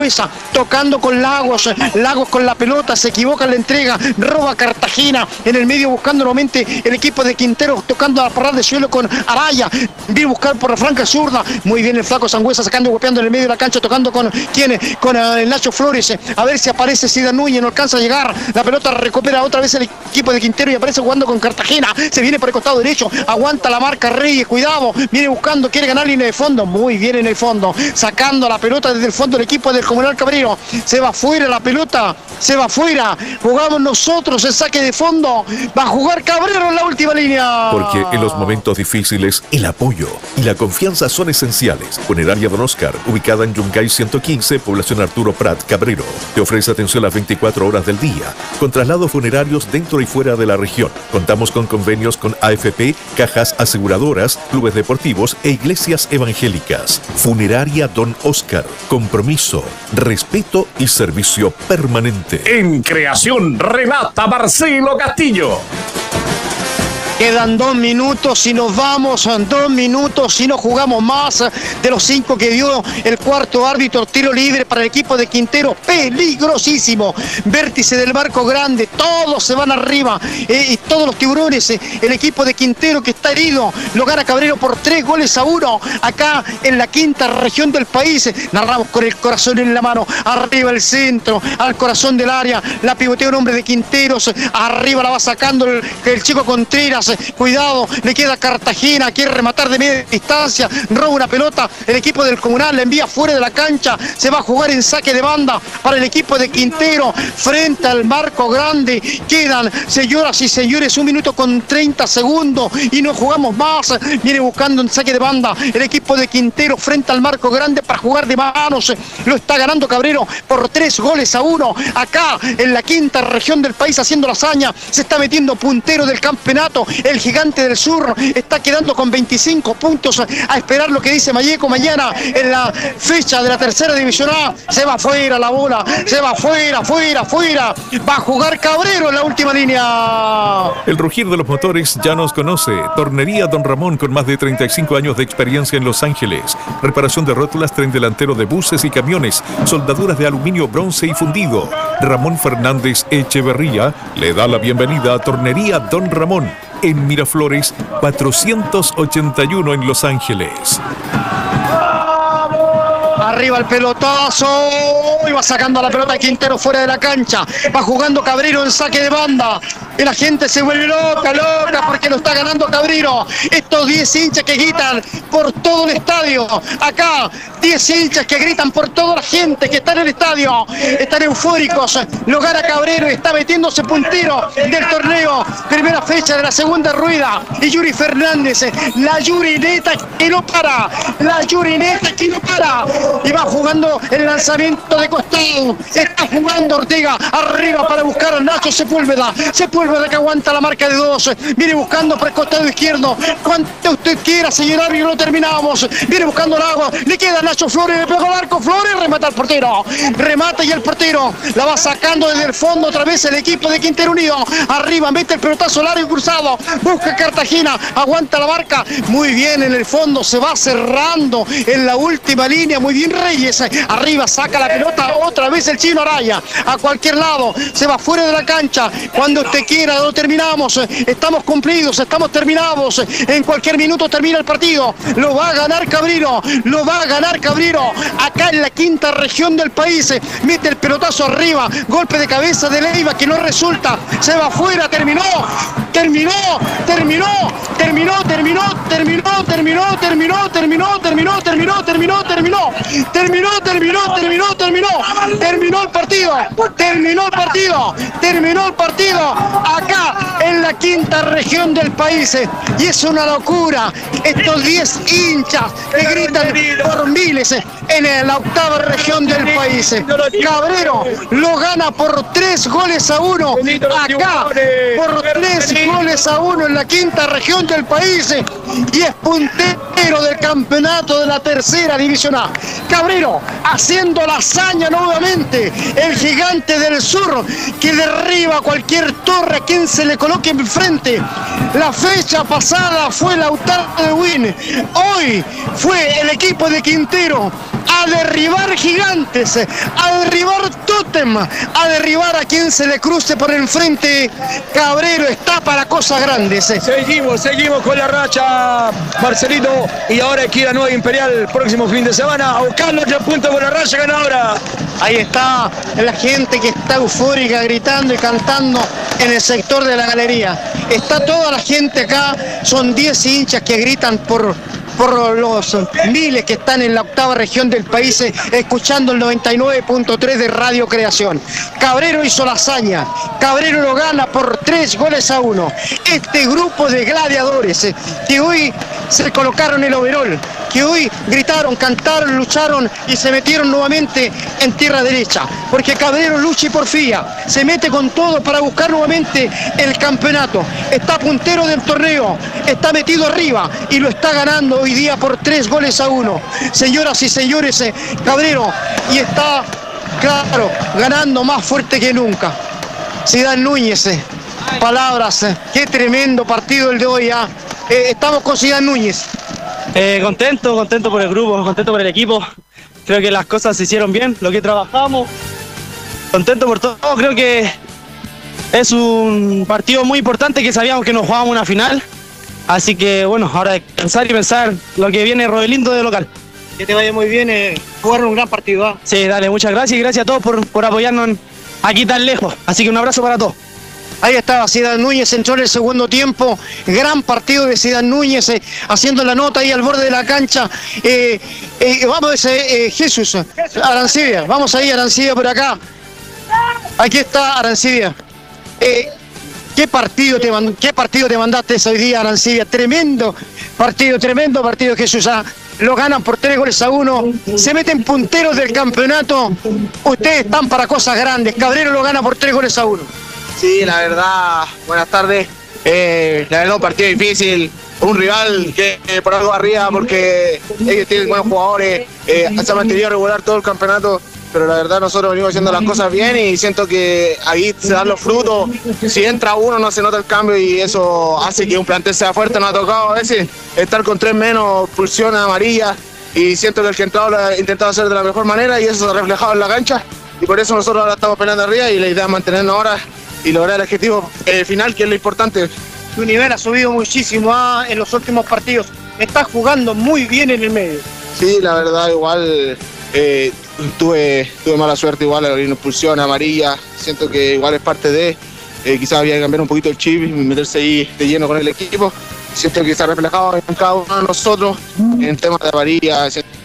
tocando con Lagos con la pelota, se equivoca en la entrega, roba Cartagena en el medio buscando nuevamente el equipo de Quintero, tocando a parar de suelo con Araya, viene a buscar por la franca zurda, muy bien el flaco Sangüesa sacando y golpeando en el medio de la cancha, tocando con el Nacho Flores, a ver si aparece Sida Núñez, no alcanza a llegar, la pelota recupera otra vez el equipo de Quintero y aparece jugando con Cartagena, se viene por el costado derecho, aguanta la marca Reyes, cuidado, viene buscando, quiere ganar línea de fondo, muy bien en el fondo, sacando la pelota desde el fondo el equipo del Comunal Cabrero, se va fuera la pelota, se va fuera, jugamos nosotros el saque de fondo, va a jugar Cabrero en la última línea. Porque en los momentos difíciles el apoyo y la confianza son esenciales. Funeraria Don Oscar, ubicada en Yungay 115, población Arturo Prat, Cabrero, te ofrece atención las 24 horas del día, con traslados funerarios dentro y fuera de la región. Contamos con convenios con AFP, cajas aseguradoras, clubes deportivos e iglesias evangélicas. Funeraria Don Oscar, compromiso, respeto y servicio permanente. En creación, relata Marcelo Castillo. Quedan 2 minutos y nos vamos, 2 minutos y no jugamos más de los 5 que dio el cuarto árbitro. Tiro libre para el equipo de Quintero, peligrosísimo. Vértice del marco grande, todos se van arriba y todos los tiburones. El equipo de Quintero que está herido, lo gana Cabrero por 3-1 acá en la quinta región del país. Narramos con el corazón en la mano, arriba el centro, al corazón del área, la pivotea un hombre de Quinteros, arriba la va sacando el chico Contreras. Cuidado, le queda Cartagena, quiere rematar de media distancia, roba una pelota, el equipo del Comunal la envía fuera de la cancha, se va a jugar en saque de banda para el equipo de Quintero, frente al marco grande, quedan, señoras y señores, 1 minuto con 30 segundos y no jugamos más, viene buscando en saque de banda el equipo de Quintero frente al marco grande para jugar de manos, lo está ganando Cabrero por 3-1, acá en la quinta región del país haciendo la hazaña, se está metiendo puntero del campeonato, el Gigante del Sur está quedando con 25 puntos a esperar lo que dice Malleco mañana en la fecha de la tercera división A. Se va fuera la bola, se va fuera, va a jugar Cabrero en la última línea. El rugir de los motores ya nos conoce. Tornería Don Ramón, con más de 35 años de experiencia en Los Ángeles. Reparación de rótulas, tren delantero de buses y camiones, soldaduras de aluminio, bronce y fundido. Ramón Fernández Echeverría le da la bienvenida a Tornería Don Ramón en Miraflores 481 en Los Ángeles. Arriba el pelotazo y va sacando la pelota Quintero fuera de la cancha, va jugando Cabrero en saque de banda y la gente se vuelve loca porque lo está ganando Cabrero. Estos 10 hinchas que gritan por todo el estadio, acá 10 hinchas que gritan por toda la gente que está en el estadio, están eufóricos, lo gana Cabrero y está metiéndose puntero del torneo, primera fecha de la segunda rueda, y Yuri Fernández, la Yurineta que no para, y va jugando el lanzamiento de costado, está jugando Ortega arriba para buscar a Nacho Sepúlveda que aguanta la marca de 2, viene buscando por el costado izquierdo, cuanto usted quiera señor árbitro, lo terminamos, viene buscando el agua, le queda Nacho Flores, le pegó al arco Flores, remata al portero, remata y el portero la va sacando desde el fondo otra vez el equipo de Quintero Unido, arriba mete el pelotazo largo y cruzado, busca Cartagena, aguanta la marca, muy bien en el fondo, se va cerrando en la última línea, muy bien Reyes, arriba saca la pelota otra vez el chino Araya, a cualquier lado, se va fuera de la cancha, cuando usted quiera lo terminamos, estamos cumplidos, estamos terminados, en cualquier minuto termina el partido, lo va a ganar Cabrero, acá en la quinta región del país, mete el pelotazo arriba, golpe de cabeza de Leiva que no resulta, se va fuera, terminó, terminó el partido acá en la quinta región del país y es una locura estos 10 hinchas que gritan por miles en la octava región del país. Cabrero lo gana por 3-1 acá, por 3-1 en la quinta región del país y es puntero del campeonato de la tercera división A. Cabrero haciendo la hazaña nuevamente, el Gigante del Sur que derriba cualquier torre a quien se le coloque enfrente. La fecha pasada fue Lautaro de Win, hoy fue el equipo de Quintero a derribar gigantes, a derribar tótem, a derribar a quien se le cruce por el frente. Cabrero está para cosas grandes. Seguimos con la racha, Marcelito, y ahora aquí la Nueva Imperial, próximo fin de semana, a buscar los 3 puntos por la racha ganadora. Ahí está la gente que está eufórica, gritando y cantando en el sector de la galería. Está toda la gente acá, son 10 hinchas que gritan por los miles que están en la octava región del país escuchando el 99.3 de Radio Creación. Cabrero hizo la hazaña, Cabrero lo gana por 3-1. Este grupo de gladiadores que hoy se colocaron el overol, que hoy gritaron, cantaron, lucharon y se metieron nuevamente en tierra derecha, porque Cabrero lucha y porfía, se mete con todo para buscar nuevamente el campeonato. Está puntero del torneo, está metido arriba y lo está ganando hoy día por 3-1. Señoras y señores, Cabrero, y está, claro, ganando más fuerte que nunca. Zidane Núñez, palabras, qué tremendo partido el de hoy. Estamos con Zidane Núñez. Contento por el grupo, contento por el equipo. Creo que las cosas se hicieron bien, lo que trabajamos. Contento por todo, creo que es un partido muy importante que sabíamos que nos jugábamos una final. Así que bueno, ahora descansar y pensar lo que viene Rodelindo de local. Que te vaya muy bien, jugar un gran partido. Sí, dale, muchas gracias y gracias a todos por apoyarnos aquí tan lejos. Así que un abrazo para todos. Ahí estaba Zidane Núñez, entró en el segundo tiempo, gran partido de Zidane Núñez, haciendo la nota ahí al borde de la cancha. Vamos, Jesús, Arancibia, vamos ahí, Arancibia por acá. Aquí está Arancibia. ¿Qué partido te mandaste hoy día, Arancibia? Tremendo partido, Jesús. Lo ganan por 3-1, se meten punteros del campeonato. Ustedes están para cosas grandes. Cabrero lo gana por 3-1. Sí, la verdad, buenas tardes. La verdad, un partido difícil. Un rival que por algo arriba, porque ellos tienen buenos jugadores. Se ha mantenido regular todo el campeonato. Pero la verdad nosotros venimos haciendo las cosas bien y siento que ahí se dan los frutos. Si entra uno no se nota el cambio y eso hace que un plantel sea fuerte. Nos ha tocado a veces estar con 3 menos, expulsión amarilla, y siento que el que entrado lo ha intentado hacer de la mejor manera y eso se ha reflejado en la cancha, y por eso nosotros ahora estamos peleando arriba y la idea es mantenernos ahora y lograr el objetivo final, que es lo importante. Tu nivel ha subido muchísimo en los últimos partidos. Estás jugando muy bien en el medio. Sí, la verdad igual tuve mala suerte igual al abrir una expulsión amarilla. Siento que igual es parte de, quizás había que cambiar un poquito el chip y meterse ahí de lleno con el equipo. Siento que se ha reflejado en cada uno de nosotros en temas de amarilla.